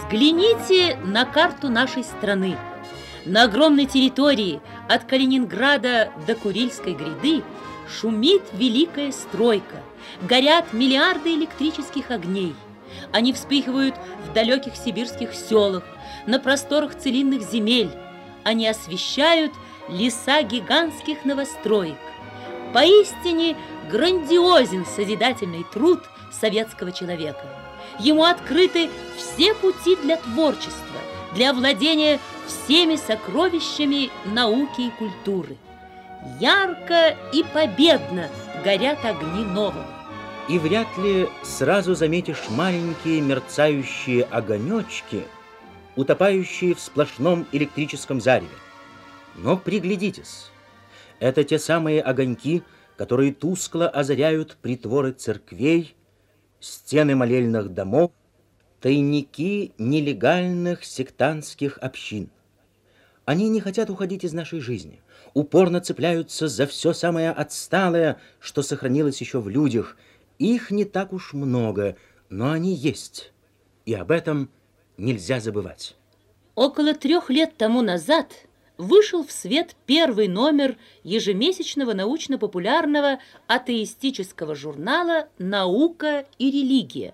Взгляните на карту нашей страны. На огромной территории от Калининграда до Курильской гряды шумит великая стройка, горят миллиарды электрических огней. Они вспыхивают в далеких сибирских селах, на просторах целинных земель. Они освещают леса гигантских новостроек. Поистине грандиозен созидательный труд советского человека. Ему открыты все пути для творчества, для овладения всеми сокровищами науки и культуры. Ярко и победно горят огни нового. И вряд ли сразу заметишь маленькие мерцающие огонечки, утопающие в сплошном электрическом зареве. Но приглядитесь, это те самые огоньки, которые тускло озаряют притворы церквей, стены молельных домов, тайники нелегальных сектантских общин. Они не хотят уходить из нашей жизни, упорно цепляются за все самое отсталое, что сохранилось еще в людях. Их не так уж много, но они есть, и об этом нельзя забывать. Около 3 лет тому назад вышел в свет первый номер ежемесячного научно-популярного атеистического журнала «Наука и религия».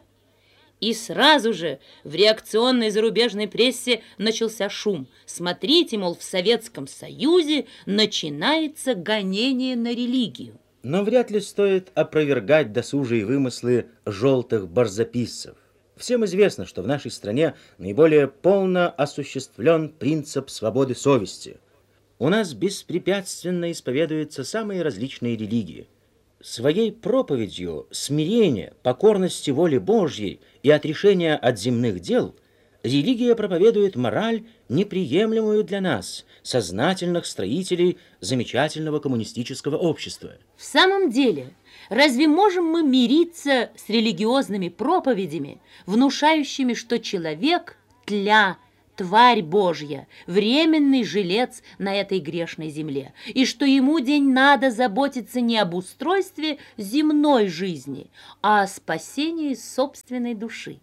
И сразу же в реакционной зарубежной прессе начался шум. Смотрите, мол, в Советском Союзе начинается гонение на религию. Но вряд ли стоит опровергать досужие вымыслы желтых барзаписцев. Всем известно, что в нашей стране наиболее полно осуществлен принцип свободы совести. У нас беспрепятственно исповедуются самые различные религии. Своей проповедью смирения, покорности воле Божьей и отрешения от земных дел религия проповедует мораль, неприемлемую для нас, сознательных строителей замечательного коммунистического общества. В самом деле, разве можем мы мириться с религиозными проповедями, внушающими, что человек – тля, тварь Божья, временный жилец на этой грешной земле, и что ему день надо заботиться не об устройстве земной жизни, а о спасении собственной души?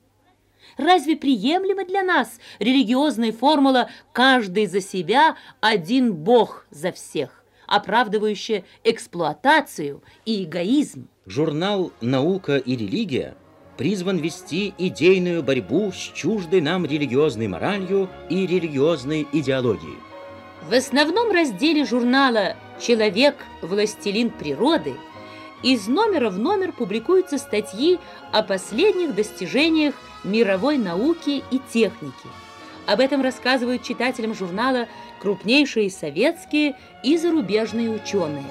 Разве приемлема для нас религиозная формула «каждый за себя, один Бог за всех», оправдывающая эксплуатацию и эгоизм? Журнал «Наука и религия» призван вести идейную борьбу с чуждой нам религиозной моралью и религиозной идеологией. В основном разделе журнала «Человек – властелин природы» из номера в номер публикуются статьи о последних достижениях мировой науки и техники. Об этом рассказывают читателям журнала крупнейшие советские и зарубежные ученые.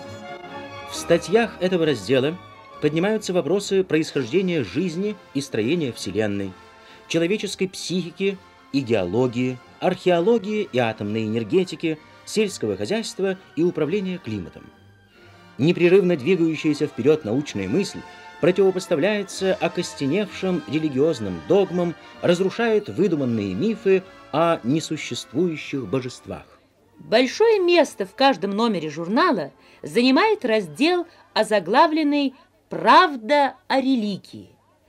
В статьях этого раздела поднимаются вопросы происхождения жизни и строения Вселенной, человеческой психики и геологии, археологии и атомной энергетики, сельского хозяйства и управления климатом. Непрерывно двигающаяся вперед научная мысль противопоставляется окостеневшим религиозным догмам, разрушает выдуманные мифы о несуществующих божествах. Большое место в каждом номере журнала занимает раздел, озаглавленный «Правда о религии».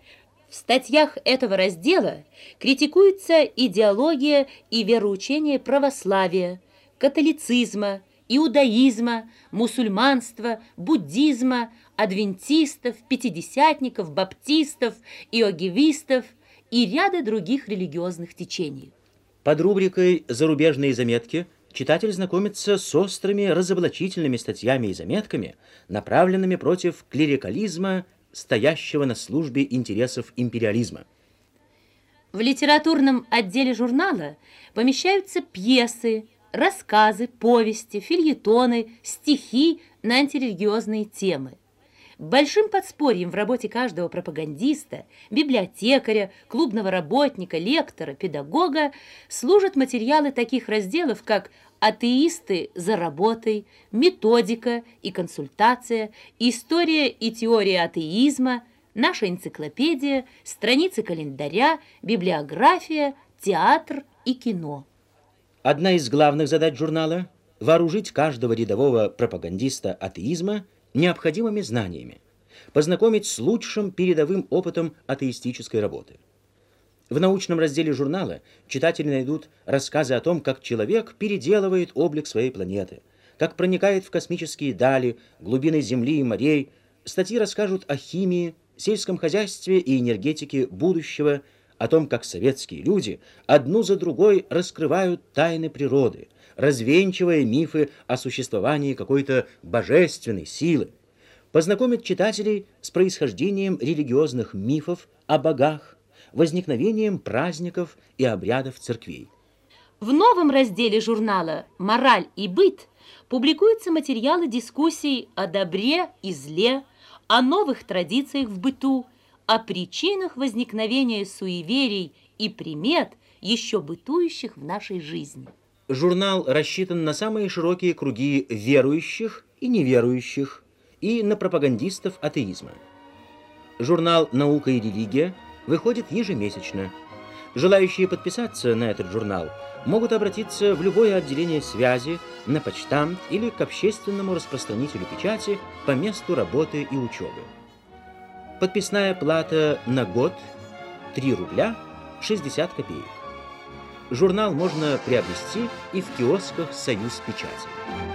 В статьях этого раздела критикуется идеология и вероучение православия, католицизма, иудаизма, мусульманства, буддизма, адвентистов, пятидесятников, баптистов, иогивистов и ряда других религиозных течений. Под рубрикой «Зарубежные заметки» читатель знакомится с острыми разоблачительными статьями и заметками, направленными против клерикализма, стоящего на службе интересов империализма. В литературном отделе журнала помещаются пьесы, рассказы, повести, фельетоны, стихи на антирелигиозные темы. Большим подспорьем в работе каждого пропагандиста, библиотекаря, клубного работника, лектора, педагога служат материалы таких разделов, как «Атеисты за работой», «Методика и консультация», «История и теория атеизма», «Наша энциклопедия», «Страницы календаря», «Библиография», «Театр и кино». Одна из главных задач журнала – вооружить каждого рядового пропагандиста атеизма необходимыми знаниями, познакомить с лучшим передовым опытом атеистической работы. В научном разделе журнала читатели найдут рассказы о том, как человек переделывает облик своей планеты, как проникает в космические дали, глубины Земли и морей. Статьи расскажут о химии, сельском хозяйстве и энергетике будущего, о том, как советские люди одну за другой раскрывают тайны природы, развенчивая мифы о существовании какой-то божественной силы, познакомят читателей с происхождением религиозных мифов о богах, возникновением праздников и обрядов церквей. В новом разделе журнала «Мораль и быт» публикуются материалы дискуссий о добре и зле, о новых традициях в быту, о причинах возникновения суеверий и примет, еще бытующих в нашей жизни. Журнал рассчитан на самые широкие круги верующих и неверующих, и на пропагандистов атеизма. Журнал «Наука и религия» выходит ежемесячно. Желающие подписаться на этот журнал могут обратиться в любое отделение связи, на почтамт или к общественному распространителю печати по месту работы и учебы. Подписная плата на год 3 рубля 60 копеек. Журнал можно приобрести и в киосках «Союз печати».